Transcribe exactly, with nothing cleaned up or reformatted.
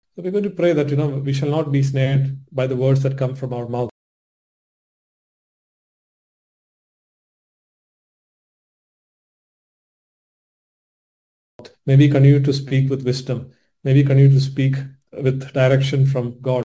So we're going to pray that, you know, we shall not be snared by the words that come from our mouth. May we continue to speak with wisdom. May we continue to speak with direction from God.